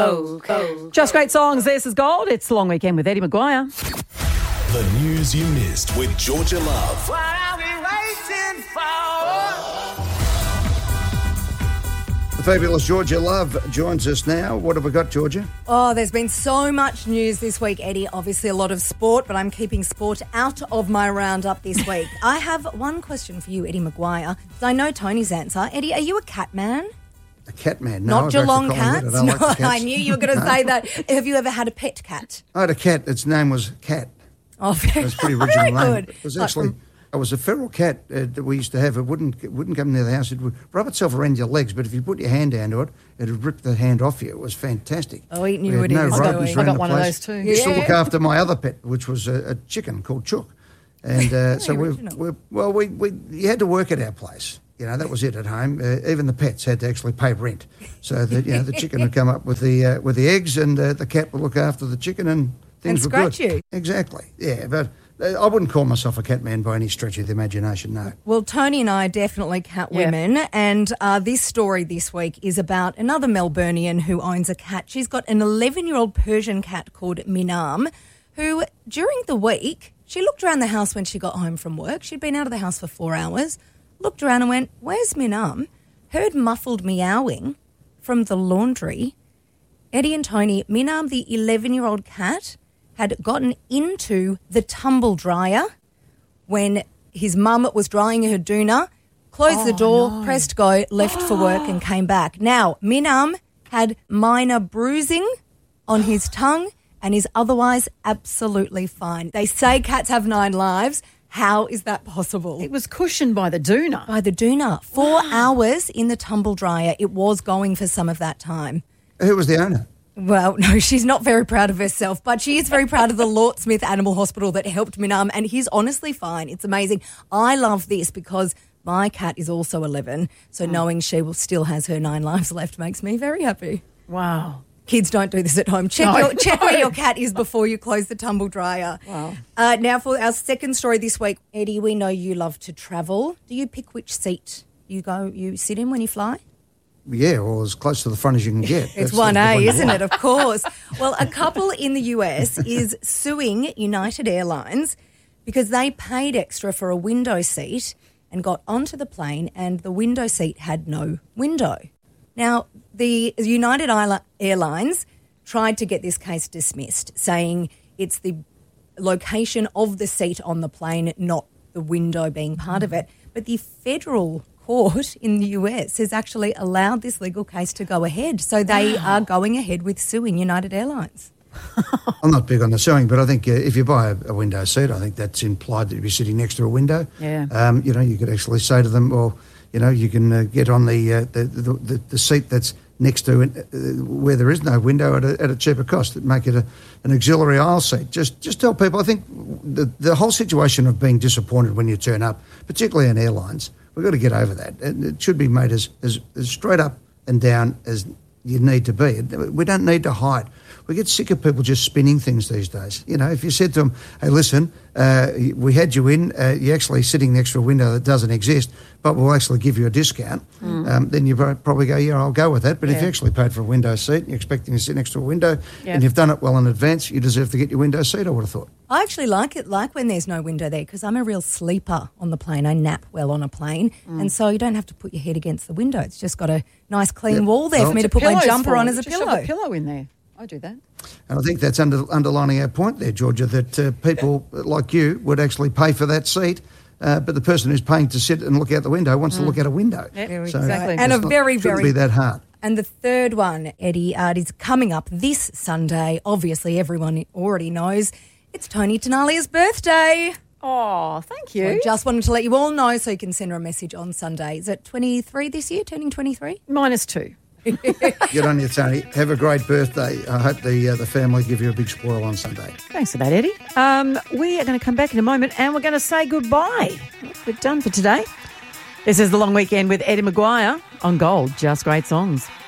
Just great songs. This is Gold. It's the long weekend with Eddie Maguire. The news you missed with Georgia Love. What are we waiting for? The fabulous Georgia Love joins us now. What have we got, Georgia? Oh, there's been so much news this week, Eddie. Obviously a lot of sport, but I'm keeping sport out of my roundup this week. I have one question for you, Eddie Maguire. I know Tony's answer. Eddie, are you a cat man? A cat man? No, Not I've Geelong actually called cats? it. I don't like the cats. I knew you were going to say that. Have you ever had a pet cat? I had a cat. Its name was Cat. Oh, very, It was a pretty original very name. good. It was actually... It was a feral cat that we used to have. It wouldn't come near the house. It would rub itself around your legs, but if you put your hand down to it, it would rip the hand off you. It was fantastic. Oh, he knew We what had he was rodents doing. around I got the one of place. those too. Used to Yeah. look after my other pet, which was a chicken called Chook. And so you had to work at our place. You know, that was it at home. Even the pets had to actually pay rent. So that the chicken would come up with the eggs, and the cat would look after the chicken, and things were good. scratch you. Exactly. Yeah, but I wouldn't call myself a cat man by any stretch of the imagination. No. Well, Tony and I are definitely cat women, and this story this week is about another Melburnian who owns a cat. She's got an 11-year-old Persian cat called Minam, who during the week, she looked around the house when she got home from work. She'd been out of the house for 4 hours, looked around and went, "Where's Minam?" Heard muffled meowing from the laundry. Eddie and Tony, Minam, the 11-year-old cat, had gotten into the tumble dryer when his mum was drying her doona, closed the door, pressed go, left for work and came back. Now, Minam had minor bruising on his tongue and is otherwise absolutely fine. They say cats have 9 lives. How is that possible? It was cushioned by the doona. By the doona. 4 hours in the tumble dryer. It was going for some of that time. Who was the owner? Well, no, she's not very proud of herself, but she is very proud of the Lort Smith Animal Hospital that helped Minam, and he's honestly fine. It's amazing. I love this because my cat is also 11, so knowing she will still has her 9 lives left makes me very happy. Wow. Kids, don't do this at home. Check where your cat is before you close the tumble dryer. Wow. Now for our second story this week. Eddie, we know you love to travel. Do you pick which seat you sit in when you fly? Yeah, or as close to the front as you can get. It's That's 1A, the isn't one. it? Of course. Well, a couple in the US is suing United Airlines because they paid extra for a window seat and got onto the plane and the window seat had no window. Now, the United Airlines tried to get this case dismissed, saying it's the location of the seat on the plane, not the window being part of it. But the federal court in the US has actually allowed this legal case to go ahead. So they are going ahead with suing United Airlines. I'm not big on the sewing, but I think if you buy a window seat, I think that's implied that you'll be sitting next to a window. Yeah. You could actually say to them, well, you can get on the seat that's next to where there is no window at a cheaper cost. Make it an auxiliary aisle seat. Just tell people. I think the whole situation of being disappointed when you turn up, particularly in airlines, we've got to get over that. It should be made as straight up and down as you need to be. We don't need to hide. We get sick of people just spinning things these days. If you said to them, hey, listen, we had you in, you're actually sitting next to a window that doesn't exist, but we'll actually give you a discount, then you probably go, yeah, I'll go with that. But if you actually paid for a window seat and you're expecting to sit next to a window and you've done it well in advance, you deserve to get your window seat, I would have thought. I actually like when there's no window there because I'm a real sleeper on the plane. I nap well on a plane, and so you don't have to put your head against the window. It's just got a nice clean wall there for me to put my jumper on as a Just pillow. shove a pillow in there. I do that. And I think that's underlining our point there, Georgia, that people like you would actually pay for that seat, but the person who's paying to sit and look out the window wants to look out a window. Yeah, So exactly. And shouldn't be that hard. And the third one, Eddie, is coming up this Sunday. Obviously, everyone already knows it's Tony Tenalia's birthday. Oh, thank you. I just wanted to let you all know so you can send her a message on Sunday. Is it 23 this year, turning 23? -2. Good on you, Tony. Have a great birthday. I hope the family give you a big spoil on Sunday. Thanks for that, Eddie. We are going to come back in a moment and we're going to say goodbye. We're done for today. This is The Long Weekend with Eddie Maguire on Gold. Just great songs.